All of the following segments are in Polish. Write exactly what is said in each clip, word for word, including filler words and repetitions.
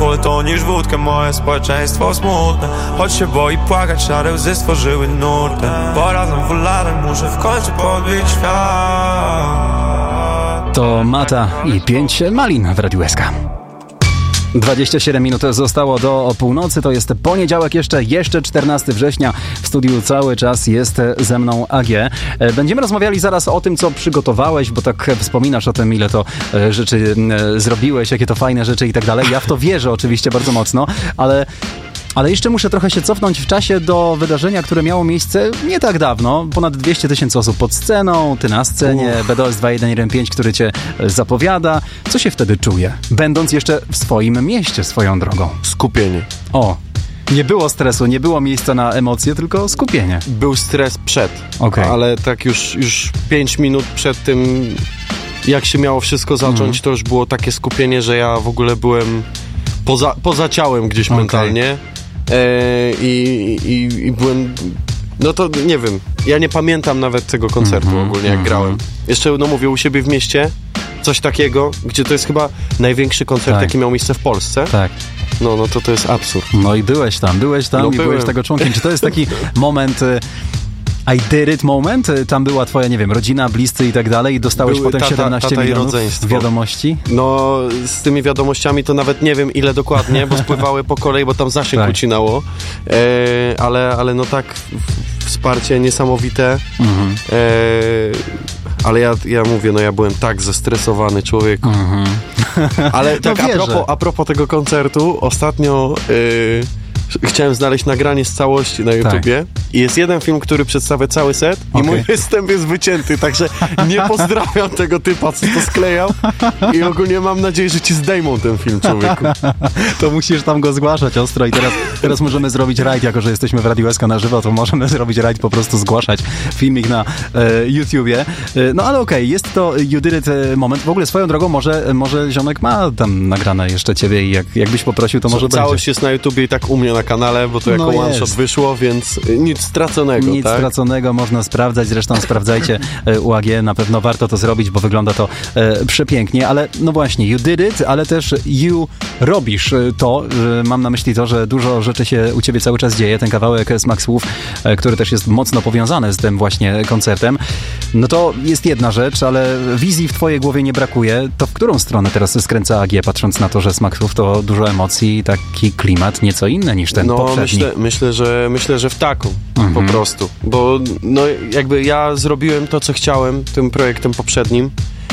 alkohol to niż wódkę, moje społeczeństwo smutne. Choć się boi płakać, szare łzy stworzyły nurtę. Bo razem wolarem muszę w końcu podbić świat. To Mata i pięć malin w Radiu S K. dwadzieścia siedem minut zostało do północy, to jest poniedziałek, jeszcze, jeszcze czternastego września. W studiu cały czas jest ze mną A G. Będziemy rozmawiali zaraz o tym, co przygotowałeś, bo tak wspominasz o tym, ile to rzeczy zrobiłeś, jakie to fajne rzeczy i tak dalej. Ja w to wierzę oczywiście bardzo mocno, ale... Ale jeszcze muszę trochę się cofnąć w czasie do wydarzenia, które miało miejsce nie tak dawno. Ponad dwieście tysięcy osób pod sceną, ty na scenie, B D O S dwa jeden jeden pięć, który cię zapowiada. Co się wtedy czuje? Będąc jeszcze w swoim mieście, swoją drogą. Skupienie. O, nie było stresu, nie było miejsca na emocje, tylko skupienie. Był stres przed, okay. Ale tak już, już pięć minut przed tym, jak się miało wszystko zacząć, mm. to już było takie skupienie, że ja w ogóle byłem poza, poza ciałem gdzieś okay. mentalnie. I, i, i byłem, no to nie wiem, ja nie pamiętam nawet tego koncertu mm-hmm, ogólnie, jak mm-hmm. grałem. Jeszcze, no mówię, u siebie w mieście, coś takiego, gdzie to jest chyba największy koncert, tak. jaki miał miejsce w Polsce. Tak. No, no to to jest absurd. No i byłeś tam, byłeś tam no, i byłem. byłeś tego członkiem. Czy to jest taki moment... I did it moment? Tam była twoja, nie wiem, rodzina, bliscy i tak dalej i dostałeś Były potem tata, siedemnaście tata milionów wiadomości? No, z tymi wiadomościami to nawet nie wiem ile dokładnie, bo spływały po kolei, bo tam zasięg tak. ucinało. E, ale, ale no tak, wsparcie niesamowite. Mhm. E, ale ja, ja mówię, no ja byłem tak zestresowany człowiek. Mhm. Ale tak no a, propos, a propos tego koncertu, ostatnio... E, chciałem znaleźć nagranie z całości na YouTubie tak. i jest jeden film, który przedstawia cały set okay. i mój występ jest wycięty, także nie pozdrawiam tego typa, co to sklejał i ogólnie mam nadzieję, że ci zdejmą ten film, człowieku. To musisz tam go zgłaszać ostro i teraz, teraz możemy zrobić rajd, jako że jesteśmy w Radiu S K na żywo, to możemy zrobić rajd, po prostu zgłaszać filmik na e, YouTubie. E, no ale okej, okay, jest to You Did It moment. W ogóle swoją drogą może, może ziomek ma tam nagrane jeszcze ciebie i jak, jakbyś poprosił, to może całość będzie. Całość jest na YouTubie i tak u mnie na kanale, bo to jako no one shot wyszło, więc nic straconego, Nic tak? straconego, można sprawdzać, zresztą sprawdzajcie u A G, na pewno warto to zrobić, bo wygląda to e, przepięknie, ale no właśnie, you did it, ale też you robisz to, że mam na myśli to, że dużo rzeczy się u ciebie cały czas dzieje, ten kawałek Smak Słów, e, który też jest mocno powiązany z tym właśnie koncertem, no to jest jedna rzecz, ale wizji w twojej głowie nie brakuje, to w którą stronę teraz skręca A G, patrząc na to, że Smak Słów to dużo emocji, taki klimat nieco inny niż ten no, poprzedni. Myślę, myślę, że, myślę, że w taką mhm. po prostu, bo no jakby ja zrobiłem to, co chciałem tym projektem poprzednim,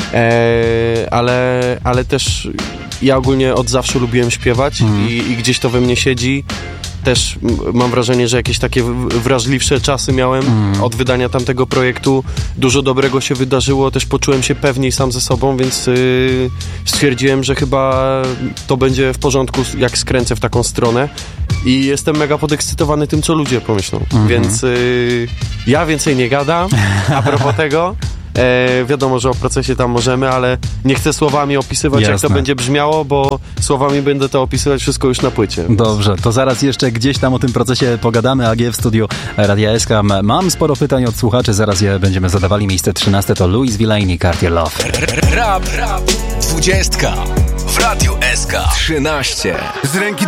e, ale, ale też ja ogólnie od zawsze lubiłem śpiewać mhm. i, i gdzieś to we mnie siedzi. Też mam wrażenie, że jakieś takie wrażliwsze czasy miałem mm. od wydania tamtego projektu. Dużo dobrego się wydarzyło, też poczułem się pewniej sam ze sobą, więc yy, stwierdziłem, że chyba to będzie w porządku, jak skręcę w taką stronę. I jestem mega podekscytowany tym, co ludzie pomyślą. Mm-hmm. Więc yy, ja więcej nie gadam a propos tego. E, wiadomo, że o procesie tam możemy, ale nie chcę słowami opisywać, Jasne. jak to będzie brzmiało, bo słowami będę to opisywać wszystko już na płycie. Więc. Dobrze, to zaraz jeszcze gdzieś tam o tym procesie pogadamy. A G w studiu Radia S K. Mam sporo pytań od słuchaczy, zaraz je będziemy zadawali. Miejsce trzynaste to Louis Villaini, Cartier Love. Rap, rap, dwudziestka w Radiu S K. trzynaście. Z ręki